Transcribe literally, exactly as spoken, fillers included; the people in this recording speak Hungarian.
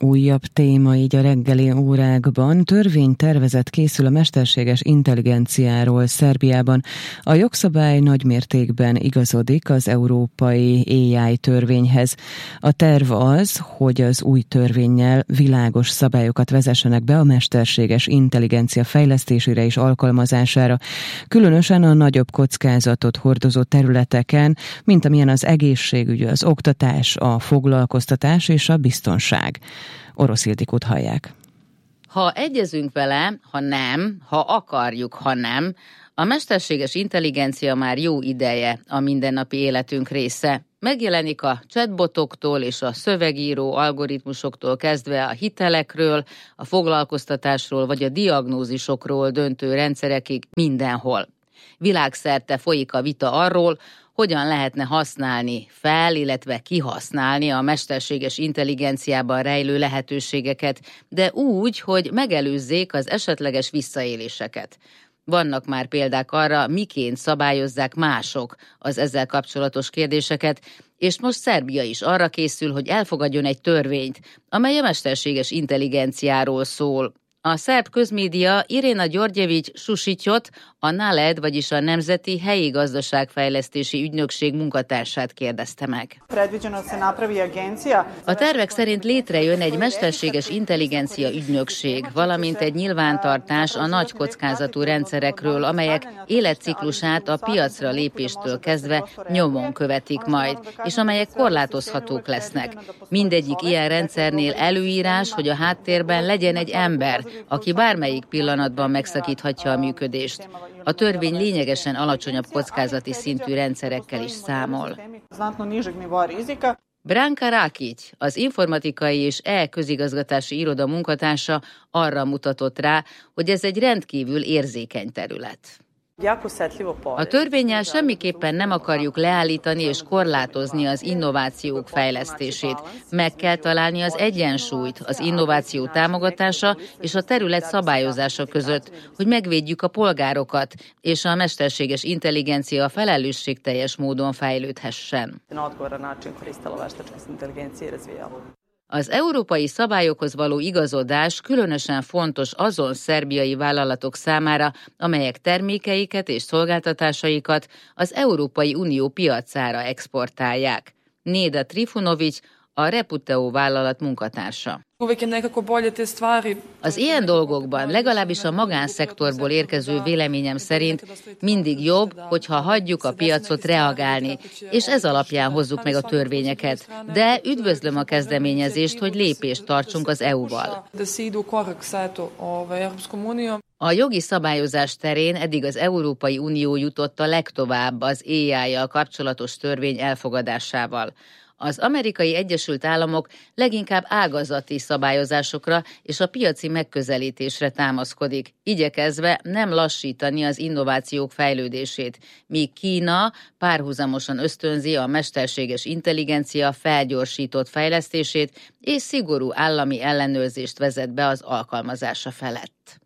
Újabb téma így a reggeli órákban. Törvénytervezet készül a mesterséges intelligenciáról Szerbiában. A jogszabály nagymértékben igazodik az európai á i törvényhez. A terv az, hogy az új törvénnyel világos szabályokat vezessenek be a mesterséges intelligencia fejlesztésére és alkalmazására, különösen a nagyobb kockázatot hordozó területeken, mint amilyen az egészségügy, az oktatás, a foglalkoztatás és a biztonság. Orosz Ildikót hallják. Ha egyezünk vele, ha nem, ha akarjuk, ha nem, a mesterséges intelligencia már jó ideje a mindennapi életünk része. Megjelenik a chatbotoktól és a szövegíró algoritmusoktól kezdve a hitelekről, a foglalkoztatásról vagy a diagnózisokról döntő rendszerekig mindenhol. Világszerte folyik a vita arról, hogyan lehetne használni fel, illetve kihasználni a mesterséges intelligenciában rejlő lehetőségeket, de úgy, hogy megelőzzék az esetleges visszaéléseket. Vannak már példák arra, miként szabályozzák mások az ezzel kapcsolatos kérdéseket, és most Szerbia is arra készül, hogy elfogadjon egy törvényt, amely a mesterséges intelligenciáról szól. A szerb közmédia Irena Györgyevics Susityot, a NALED, vagyis a Nemzeti Helyi Gazdaságfejlesztési Ügynökség munkatársát kérdezte meg. A tervek szerint létrejön egy mesterséges intelligencia ügynökség, valamint egy nyilvántartás a nagy kockázatú rendszerekről, amelyek életciklusát a piacra lépéstől kezdve nyomon követik majd, és amelyek korlátozhatók lesznek. Mindegyik ilyen rendszernél előírás, hogy a háttérben legyen egy ember, aki bármelyik pillanatban megszakíthatja a működést. A törvény lényegesen alacsonyabb kockázati szintű rendszerekkel is számol. Branka Rakic, az informatikai és e-közigazgatási iroda munkatársa arra mutatott rá, hogy ez egy rendkívül érzékeny terület. A törvénnyel semmiképpen nem akarjuk leállítani és korlátozni az innovációk fejlesztését. Meg kell találni az egyensúlyt, az innováció támogatása és a terület szabályozása között, hogy megvédjük a polgárokat, és a mesterséges intelligencia felelősségteljes módon fejlődhessen. Az európai szabályokhoz való igazodás különösen fontos azon szerbiai vállalatok számára, amelyek termékeiket és szolgáltatásaikat az Európai Unió piacára exportálják. Neda Trifunović, a Reputeo vállalat munkatársa. Az ilyen dolgokban, legalábbis a magánszektorból érkező véleményem szerint mindig jobb, hogyha hagyjuk a piacot reagálni, és ez alapján hozzuk meg a törvényeket. De üdvözlöm a kezdeményezést, hogy lépést tartsunk az é u-val. A jogi szabályozás terén eddig az Európai Unió jutott a legtovább az á i-jal kapcsolatos törvény elfogadásával. Az Amerikai Egyesült Államok leginkább ágazati szabályozásokra és a piaci megközelítésre támaszkodik, igyekezve nem lassítani az innovációk fejlődését, míg Kína párhuzamosan ösztönzi a mesterséges intelligencia felgyorsított fejlesztését és szigorú állami ellenőrzést vezet be az alkalmazása felett.